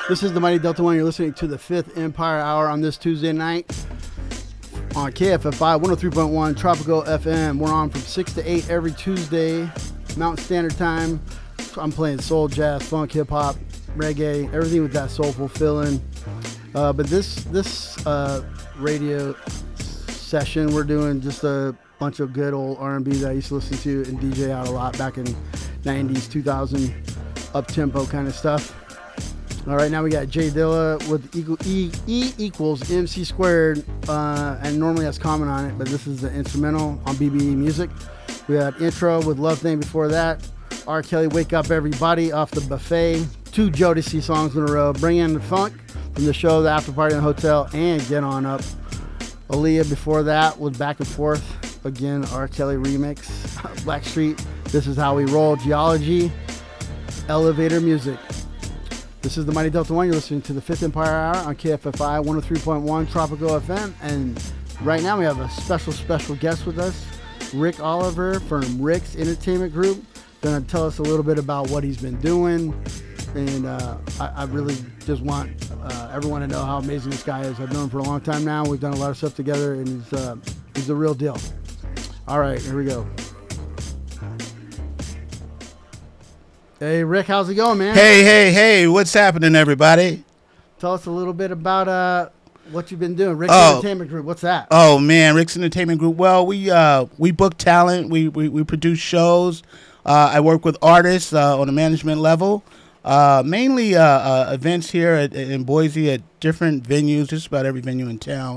This is the Mighty Delta One. You're listening to the Fifth Empire Hour on this Tuesday night on KFFI 103.1 Tropical FM. We're on from 6 to 8 every Tuesday, Mountain Standard Time. I'm playing soul, jazz, funk, hip-hop, reggae, everything with that soulful feeling. But this radio session, we're doing just a bunch of good old R&B that I used to listen to and DJ out a lot back in 90s, 2000, up-tempo kind of stuff. All right, now we got Jay Dilla with E equals MC squared, and normally has comment on it, but this is the instrumental on BBE Music. We had intro with Love Thing before that. R. Kelly, Wake Up Everybody off the Buffet. 2 Jodeci songs in a row. Bring in the funk from the show, the after party in the hotel, and Get On Up. Aaliyah before that with Back and Forth. Again, R. Kelly remix. Blackstreet, This Is How We Roll. Geology, Elevator Music. This is the Mighty Delta One. You're listening to the Fifth Empire Hour on KFFI 103.1 Tropical FM. And right now we have a special guest with us, Rick Oliver from Rick's Entertainment Group. Going to tell us a little bit about what he's been doing. And I really just want everyone to know how amazing this guy is. I've known him for a long time now. We've done a lot of stuff together, and he's the real deal. All right, here we go. Hey, Rick, how's it going, man? Hey, what's happening, everybody? Tell us a little bit about what you've been doing. Rick's Entertainment Group, what's that? Oh, man, Rick's Entertainment Group. Well, we book talent. We produce shows. I work with artists on a management level. Mainly events here in Boise at different venues, just about every venue in town.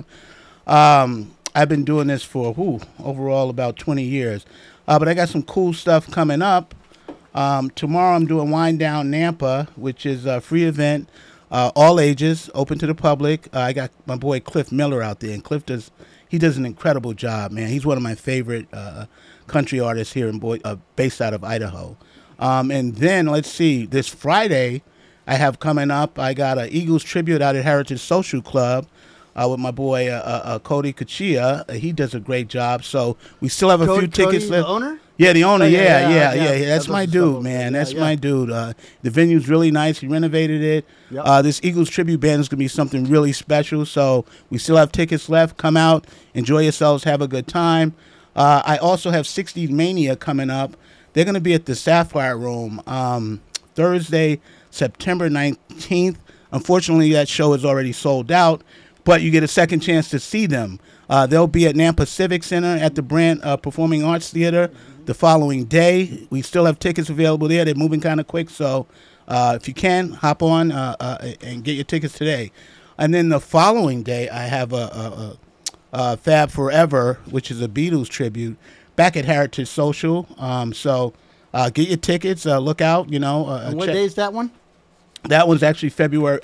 I've been doing this for, overall about 20 years. But I got some cool stuff coming up. Tomorrow I'm doing Wind Down Nampa, which is a free event, all ages, open to the public. I got my boy Cliff Miller out there, and Cliff does an incredible job, man. He's one of my favorite country artists here based out of Idaho. And then, let's see, this Friday I have coming up, I got an Eagles tribute out at Heritage Social Club with my boy Cody Kachia. He does a great job, so we still have a few tickets left. The owner? Yeah, the owner, yeah. That's my dude, stuff. man. That's my dude. The venue's really nice. He renovated it. Yep. This Eagles tribute band is going to be something really special, so we still have tickets left. Come out, enjoy yourselves, have a good time. I also have 60s Mania coming up. They're going to be at the Sapphire Room Thursday, September 19th. Unfortunately, that show is already sold out, but you get a second chance to see them. They'll be at Nampa Civic Center at the Brant Performing Arts Theater the following day. We still have tickets available there. They're moving kind of quick, so if you can, hop on and get your tickets today. And then the following day, I have a Fab Forever, which is a Beatles tribute, back at Heritage Social. So get your tickets. Look out. And what day is that one? That one's actually September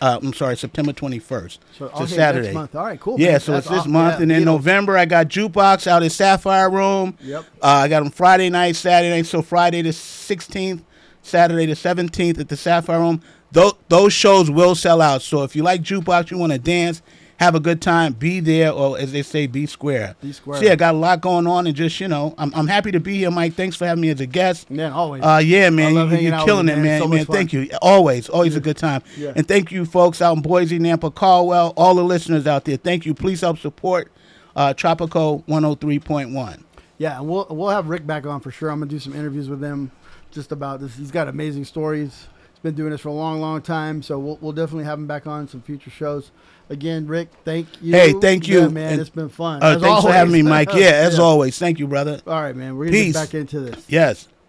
21st. So it's Saturday. Next month. All right, cool. Yeah, Man. so That's it's this awesome. month. Yeah, And then Beatles. November, I got Jukebox out at Sapphire Room. Yep. I got them Friday night, Saturday night. So Friday the 16th, Saturday the 17th at the Sapphire Room. Those shows will sell out. So if you like Jukebox, you want to dance, have a good time, be there, or as they say, be square. Be square. So yeah, got a lot going on, and just, I'm happy to be here, Mike. Thanks for having me as a guest. Man, always. Yeah, man, I love hanging you're out killing with it, you, man. man. So much fun. Thank you. Always a good time. Yeah. And thank you, folks out in Boise, Nampa, Caldwell, all the listeners out there. Thank you. Please help support Tropico 103.1. Yeah, and we'll have Rick back on for sure. I'm gonna do some interviews with him just about this. He's got amazing stories. He's been doing this for a long time, so we'll definitely have him back on some future shows. Again, Rick, thank you. Hey, thank you. Yeah, man. And, it's been fun. thanks for having me, Mike. Yeah, as always. Thank you, brother. All right, man. We're gonna get back into this. Yes.